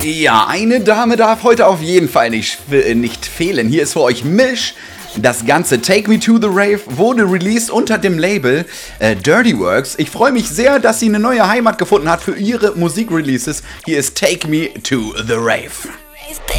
Ja, eine Dame darf heute auf jeden Fall nicht fehlen. Hier ist für euch Mish. Das ganze Take Me to the Rave wurde released unter dem Label Dirty Works. Ich freue mich sehr, dass sie eine neue Heimat gefunden hat für ihre Musikreleases. Hier ist Take Me to the Rave.